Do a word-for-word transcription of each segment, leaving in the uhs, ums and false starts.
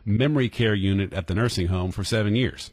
memory care unit at the nursing home for seven years.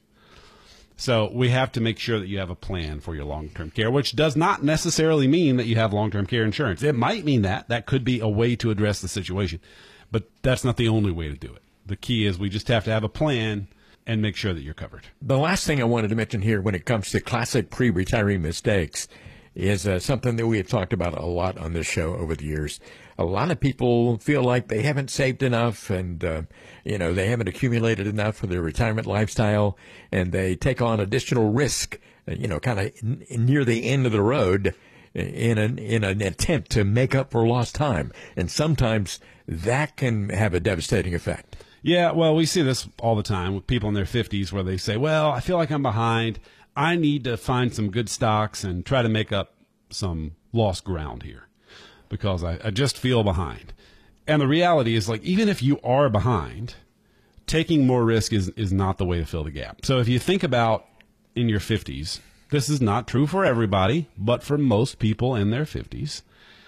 So we have to make sure that you have a plan for your long-term care, which does not necessarily mean that you have long-term care insurance. It might mean that. That could be a way to address the situation, but that's not the only way to do it. The key is we just have to have a plan and make sure that you're covered. The last thing I wanted to mention here when it comes to classic pre-retiree mistakes is uh, something that we have talked about a lot on this show over the years. A lot of people feel like they haven't saved enough and, uh, you know, they haven't accumulated enough for their retirement lifestyle, and they take on additional risk, uh, you know, kind of n- near the end of the road in an, in an attempt to make up for lost time. And sometimes that can have a devastating effect. Yeah, well, we see this all the time with people in their fifties where they say, well, I feel like I'm behind. I need to find some good stocks and try to make up some lost ground here because I, I just feel behind. And the reality is, like, even if you are behind, taking more risk is, is not the way to fill the gap. So if you think about in your fifties, this is not true for everybody, but for most people in their fifties,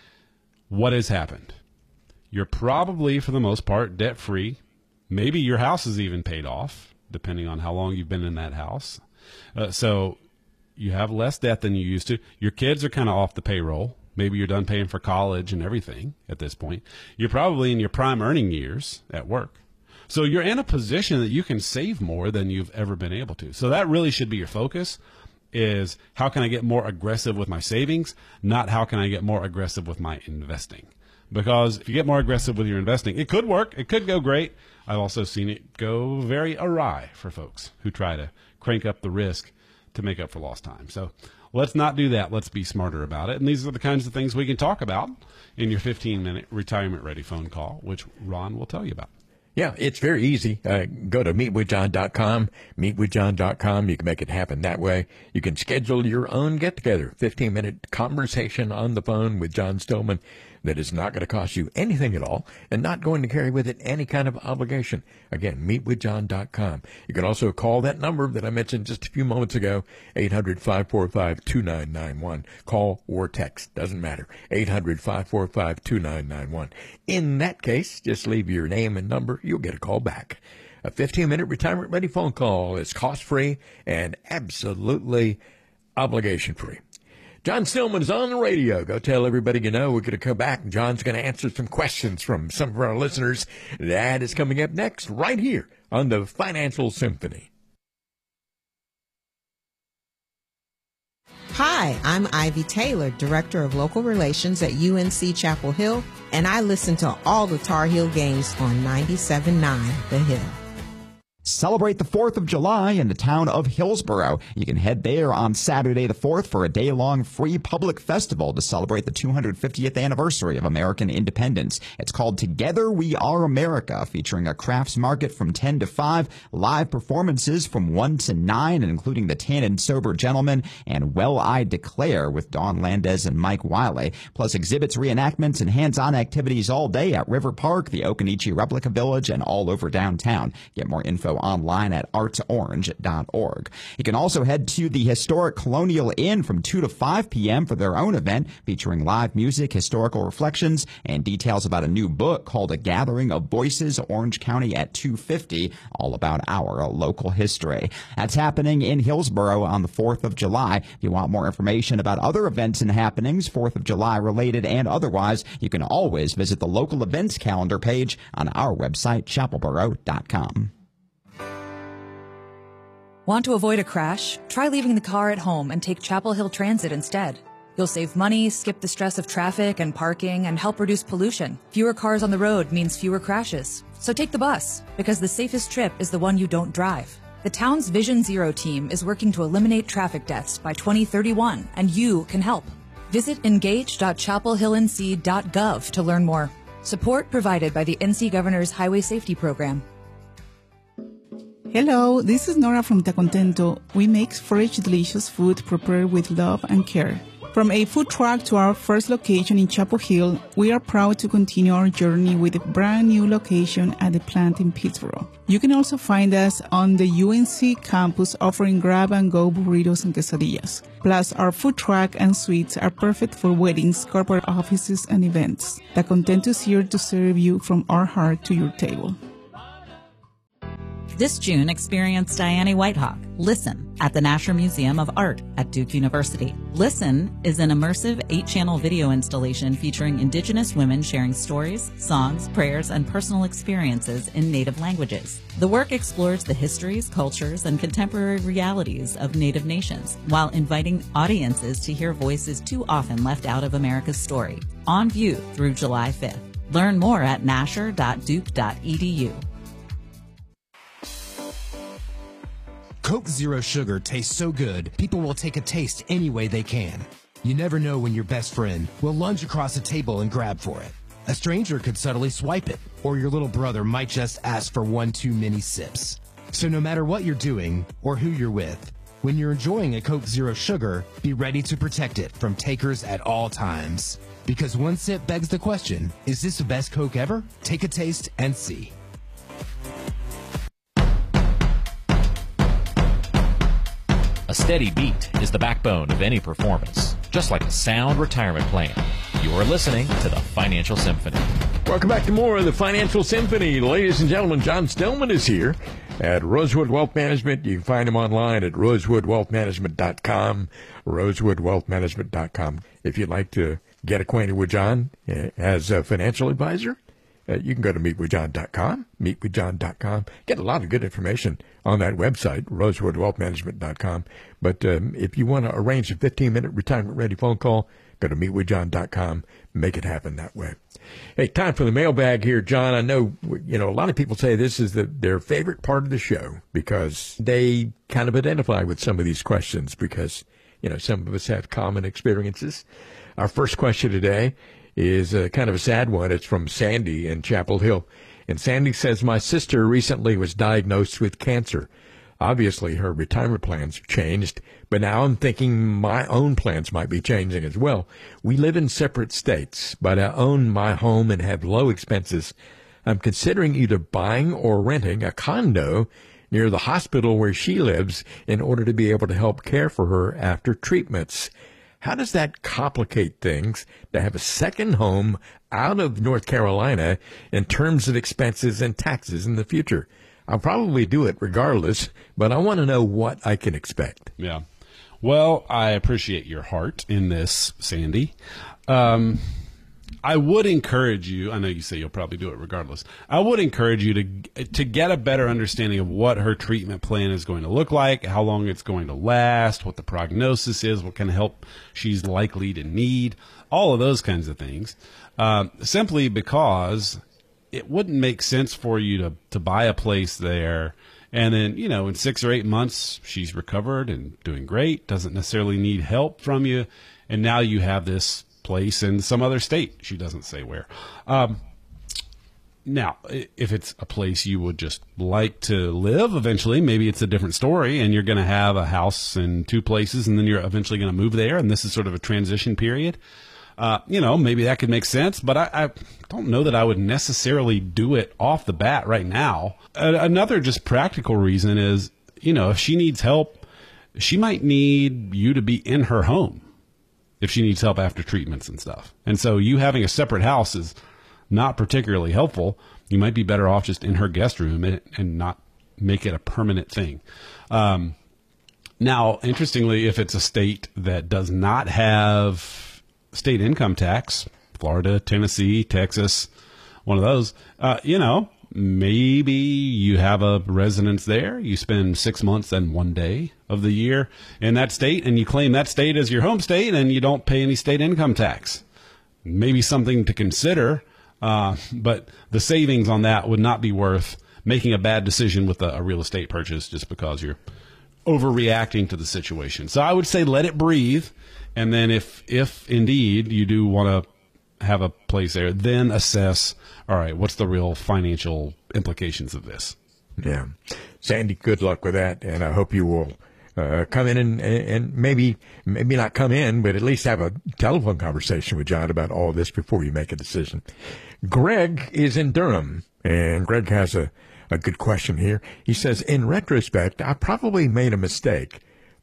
what has happened? You're probably, for the most part, debt-free. Maybe your house is even paid off, depending on how long you've been in that house. Uh, so you have less debt than you used to. Your kids are kind of off the payroll. Maybe you're done paying for college and everything at this point. You're probably in your prime earning years at work. So you're in a position that you can save more than you've ever been able to. So that really should be your focus, is how can I get more aggressive with my savings, not how can I get more aggressive with my investing. Because if you get more aggressive with your investing, it could work. It could go great. I've also seen it go very awry for folks who try to crank up the risk to make up for lost time. So let's not do that. Let's be smarter about it. And these are the kinds of things we can talk about in your fifteen-minute retirement-ready phone call, which Ron will tell you about. Yeah, it's very easy. Uh, go to meet with john dot com, meet with john dot com. You can make it happen that way. You can schedule your own get-together, fifteen-minute conversation on the phone with John Stillman that is not going to cost you anything at all and not going to carry with it any kind of obligation. Again, meet with john dot com. You can also call that number that I mentioned just a few moments ago, eight hundred, five four five, two nine nine one. Call or text, doesn't matter, eight hundred, five four five, two nine nine one. In that case, just leave your name and number. You'll get a call back. A fifteen-minute retirement-ready phone call is cost-free and absolutely obligation-free. John Stillman is on the radio. Go tell everybody you know. We're going to come back, and John's going to answer some questions from some of our listeners. That is coming up next right here on the Financial Symphony. Hi, I'm Ivy Taylor, Director of Local Relations at U N C Chapel Hill, and I listen to all the Tar Heel games on ninety-seven point nine The Hill. Celebrate the fourth of July in the town of Hillsborough. You can head there on Saturday the fourth for a day-long free public festival to celebrate the two hundred fiftieth anniversary of American independence. It's called Together We Are America, featuring a crafts market from ten to five, live performances from one to nine, including the Tan and Sober Gentlemen and Well I Declare with Dawn Landez and Mike Wiley, plus exhibits, reenactments, and hands-on activities all day at River Park, the Okanichi Replica Village, and all over downtown. Get more info online at arts orange dot org. You can also head to the historic Colonial Inn from two to five p.m. for their own event featuring live music, historical reflections, and details about a new book called A Gathering of Voices, Orange County at two fifty, all about our local history. That's happening in Hillsborough on the fourth of July. If you want more information about other events and happenings, fourth of July related and otherwise, you can always visit the local events calendar page on our website, chapelboro dot com. Want to avoid a crash? Try leaving the car at home and take Chapel Hill Transit instead. You'll save money, skip the stress of traffic and parking, and help reduce pollution. Fewer cars on the road means fewer crashes. So take the bus, because the safest trip is the one you don't drive. The town's Vision Zero team is working to eliminate traffic deaths by twenty thirty-one, and you can help. Visit engage dot chapel hill n c dot gov to learn more. Support provided by the N C Governor's Highway Safety Program. Hello, this is Nora from Tacontento. We make fresh, delicious food prepared with love and care. From a food truck to our first location in Chapel Hill, we are proud to continue our journey with a brand new location at the plant in Pittsboro. You can also find us on the U N C campus offering grab-and-go burritos and quesadillas. Plus, our food truck and suites are perfect for weddings, corporate offices, and events. Tacontento is here to serve you from our heart to your table. This June, experience Diane Whitehawk, Listen, at the Nasher Museum of Art at Duke University. Listen is an immersive eight-channel video installation featuring Indigenous women sharing stories, songs, prayers, and personal experiences in Native languages. The work explores the histories, cultures, and contemporary realities of Native nations, while inviting audiences to hear voices too often left out of America's story. On view through July fifth. Learn more at nasher dot duke dot e d u. Coke Zero Sugar tastes so good, people will take a taste any way they can. You never know when your best friend will lunge across a table and grab for it. A stranger could subtly swipe it, or your little brother might just ask for one too many sips. So no matter what you're doing or who you're with, when you're enjoying a Coke Zero Sugar, be ready to protect it from takers at all times. Because one sip begs the question, is this the best Coke ever? Take a taste and see. A steady beat is the backbone of any performance, just like a sound retirement plan. You're listening to the Financial Symphony. Welcome back to more of the Financial Symphony. Ladies and gentlemen, John Stillman is here at Rosewood Wealth Management. You can find him online at rosewood wealth management dot com, rosewood wealth management dot com. If you'd like to get acquainted with John as a financial advisor, Uh, you can go to meet with john dot com, meet with john dot com. Get a lot of good information on that website, rosewood wealth management dot com. But um, if you want to arrange a fifteen-minute retirement-ready phone call, go to meet with john dot com. Make it happen that way. Hey, time for the mailbag here, John. I know, you know, a lot of people say this is the, their favorite part of the show because they kind of identify with some of these questions because, you know, some of us have common experiences. Our first question today is uh, kind of a sad one. It's from Sandy in Chapel Hill. And Sandy says, my sister recently was diagnosed with cancer. Obviously, her retirement plans have changed, but now I'm thinking my own plans might be changing as well. We live in separate states, but I own my home and have low expenses. I'm considering either buying or renting a condo near the hospital where she lives in order to be able to help care for her after treatments. How does that complicate things to have a second home out of North Carolina in terms of expenses and taxes in the future? I'll probably do it regardless, but I want to know what I can expect. Yeah. Well, I appreciate your heart in this, Sandy. Um, I would encourage you, I know you say you'll probably do it regardless, I would encourage you to to get a better understanding of what her treatment plan is going to look like, how long it's going to last, what the prognosis is, what kind of help she's likely to need, all of those kinds of things, um, simply because it wouldn't make sense for you to, to buy a place there and then, you know, in six or eight months she's recovered and doing great, doesn't necessarily need help from you, and now you have this place in some other state. She doesn't say where. Um, now, if it's a place you would just like to live eventually, maybe it's a different story and you're going to have a house in two places and then you're eventually going to move there and this is sort of a transition period. Uh, you know, maybe that could make sense, but I, I don't know that I would necessarily do it off the bat right now. Uh, another just practical reason is, you know, if she needs help, she might need you to be in her home if she needs help after treatments and stuff. And so you having a separate house is not particularly helpful. You might be better off just in her guest room and, and not make it a permanent thing. Um, now, interestingly, if it's a state that does not have state income tax, Florida, Tennessee, Texas, one of those, uh, you know, maybe you have a residence there. You spend six months and one day of the year in that state, and you claim that state as your home state, and you don't pay any state income tax. Maybe something to consider, uh, but the savings on that would not be worth making a bad decision with a, a real estate purchase just because you're overreacting to the situation. So I would say let it breathe, and then if if indeed you do want to have a place there, then assess, all right, what's the real financial implications of this? Yeah. Sandy, good luck with that, and I hope you will uh, come in and, and maybe maybe not come in, but at least have a telephone conversation with John about all this before you make a decision. Greg is in Durham, and Greg has a, a good question here. He says, in retrospect, I probably made a mistake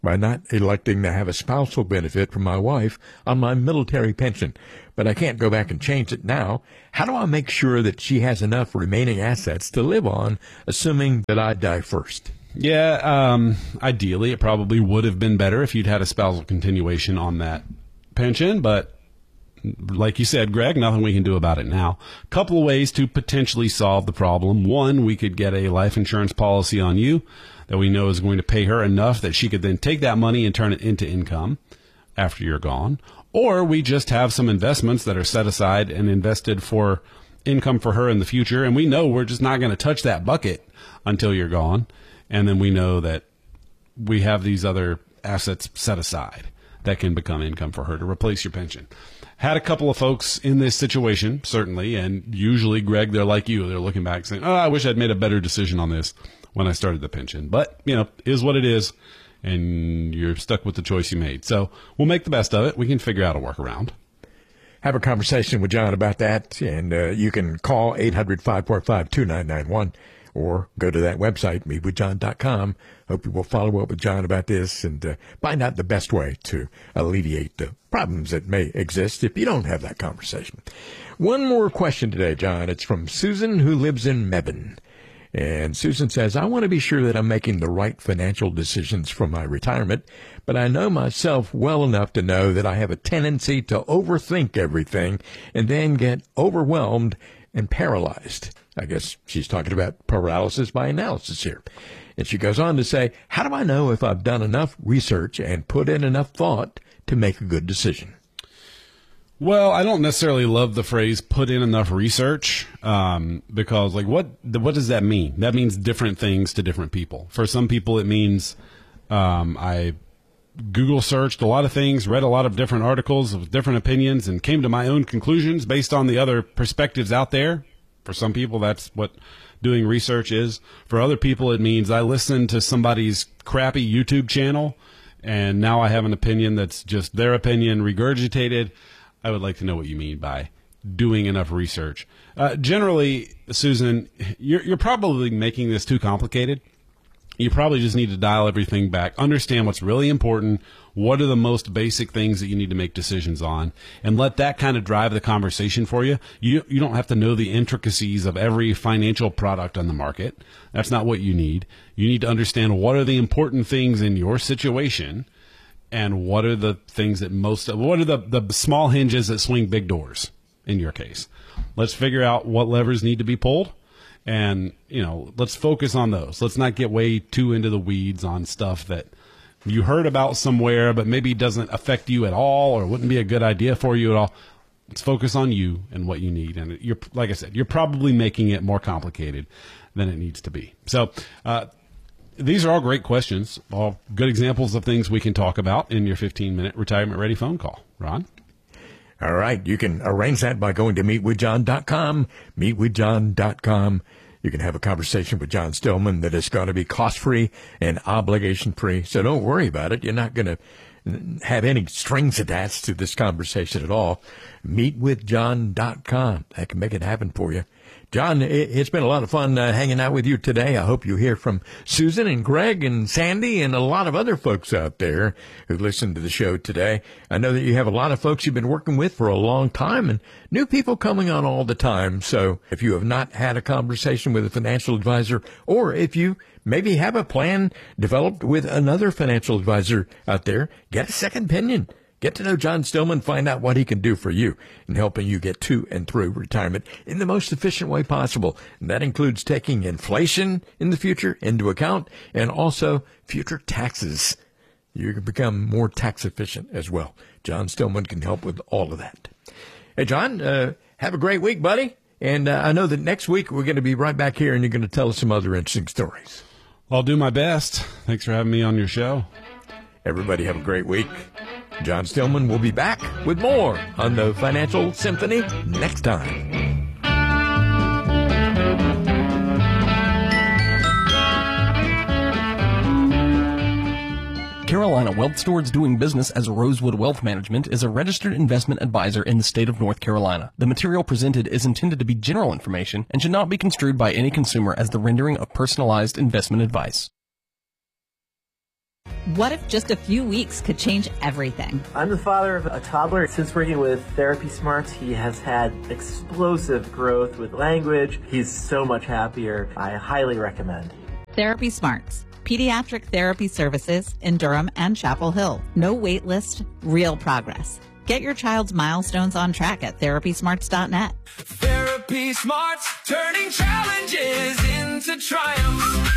by not electing to have a spousal benefit from my wife on my military pension, but I can't go back and change it now. How do I make sure that she has enough remaining assets to live on, assuming that I die first? Yeah, um, ideally, it probably would have been better if you'd had a spousal continuation on that pension, but like you said, Greg, nothing we can do about it now. A couple of ways to potentially solve the problem. One, we could get a life insurance policy on you that we know is going to pay her enough that she could then take that money and turn it into income after you're gone. Or we just have some investments that are set aside and invested for income for her in the future, and we know we're just not going to touch that bucket until you're gone. And then we know that we have these other assets set aside that can become income for her to replace your pension. Had a couple of folks in this situation, certainly, and usually, Greg, they're like you. They're looking back saying, oh, I wish I'd made a better decision on this when I started the pension. But, you know, is what it is, and you're stuck with the choice you made. So we'll make the best of it. We can figure out a workaround. Have a conversation with John about that, and uh, you can call eight hundred, five four five, two nine nine one. Or go to that website, meet with john dot com. Hope you will follow up with John about this and uh, find out the best way to alleviate the problems that may exist if you don't have that conversation. One more question today, John. It's from Susan, who lives in Mebane. And Susan says, I want to be sure that I'm making the right financial decisions for my retirement, but I know myself well enough to know that I have a tendency to overthink everything and then get overwhelmed and paralyzed. I guess she's talking about paralysis by analysis here. And she goes on to say, how do I know if I've done enough research and put in enough thought to make a good decision? Well, I don't necessarily love the phrase put in enough research um, because, like, what what does that mean? That means different things to different people. For some people, it means um, I Google searched a lot of things, read a lot of different articles with different opinions, and came to my own conclusions based on the other perspectives out there. For some people, that's what doing research is. For other people, it means I listened to somebody's crappy YouTube channel, and now I have an opinion that's just their opinion regurgitated. I would like to know what you mean by doing enough research. Uh, generally, Susan, you're, you're probably making this too complicated. You probably just need to dial everything back, understand what's really important, what are the most basic things that you need to make decisions on, and let that kind of drive the conversation for you. You you don't have to know the intricacies of every financial product on the market. That's not what you need. You need to understand what are the important things in your situation, and what are the things that most, what are the, the small hinges that swing big doors in your case. Let's figure out what levers need to be pulled. And, you know, let's focus on those. Let's not get way too into the weeds on stuff that you heard about somewhere, but maybe doesn't affect you at all or wouldn't be a good idea for you at all. Let's focus on you and what you need. And you're, like I said, you're probably making it more complicated than it needs to be. So, uh, these are all great questions, all good examples of things we can talk about in your fifteen minute retirement ready phone call. Ron? All right. You can arrange that by going to meet with john dot com, meet with john dot com. You can have a conversation with John Stillman that is going to be cost-free and obligation-free. So don't worry about it. You're not going to have any strings attached to this conversation at all. meet with john dot com. That can make it happen for you. John, it's been a lot of fun uh, hanging out with you today. I hope you hear from Susan and Greg and Sandy and a lot of other folks out there who listen to the show today. I know that you have a lot of folks you've been working with for a long time and new people coming on all the time. So if you have not had a conversation with a financial advisor, or if you maybe have a plan developed with another financial advisor out there, get a second opinion. Get to know John Stillman, find out what he can do for you in helping you get to and through retirement in the most efficient way possible. And that includes taking inflation in the future into account and also future taxes. You can become more tax efficient as well. John Stillman can help with all of that. Hey, John, uh, have a great week, buddy. And uh, I know that next week we're going to be right back here and you're going to tell us some other interesting stories. I'll do my best. Thanks for having me on your show. Everybody have a great week. John Stillman will be back with more on the Financial Symphony next time. Carolina Wealth Stewards doing business as Rosewood Wealth Management is a registered investment advisor in the state of North Carolina. The material presented is intended to be general information and should not be construed by any consumer as the rendering of personalized investment advice. What if just a few weeks could change everything? I'm the father of a toddler. Since working with Therapy Smarts, he has had explosive growth with language. He's so much happier. I highly recommend. Therapy Smarts. Pediatric therapy services in Durham and Chapel Hill. No wait list, real progress. Get your child's milestones on track at therapy smarts dot net. Therapy Smarts, turning challenges into triumphs.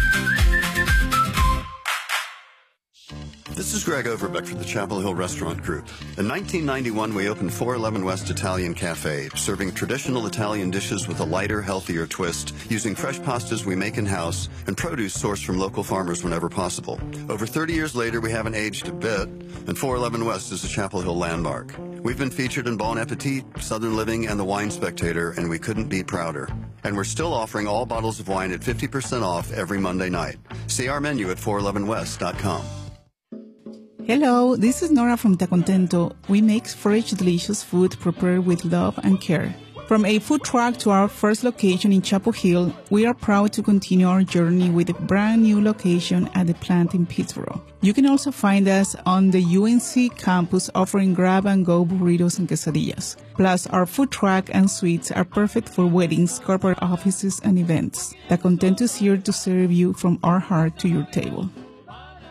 This is Greg Overbeck for the Chapel Hill Restaurant Group. In nineteen ninety-one, we opened four eleven West Italian Cafe, serving traditional Italian dishes with a lighter, healthier twist, using fresh pastas we make in-house and produce sourced from local farmers whenever possible. Over thirty years later, we haven't aged a bit, and four eleven West is a Chapel Hill landmark. We've been featured in Bon Appetit, Southern Living, and The Wine Spectator, and we couldn't be prouder. And we're still offering all bottles of wine at fifty percent off every Monday night. See our menu at four eleven west dot com. Hello, this is Nora from Te Contento. We make fresh, delicious food prepared with love and care. From a food truck to our first location in Chapel Hill, we are proud to continue our journey with a brand new location at the plant in Pittsburgh. You can also find us on the U N C campus offering grab-and-go burritos and quesadillas. Plus, our food truck and suites are perfect for weddings, corporate offices, and events. Te Contento is here to serve you from our heart to your table.